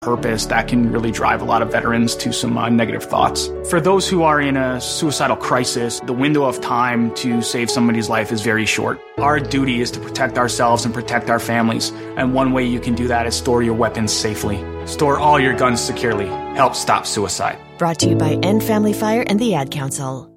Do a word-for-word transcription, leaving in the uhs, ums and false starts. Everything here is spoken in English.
purpose that can really drive a lot of veterans to some uh, negative thoughts. For those who are in a suicidal crisis, the window of time to save somebody's life is very short. Our duty is to protect ourselves and protect our families, and one way you can do that is store your weapons safely. Store all your guns securely. Help stop suicide. Brought to you by End Family Fire and the Ad Council.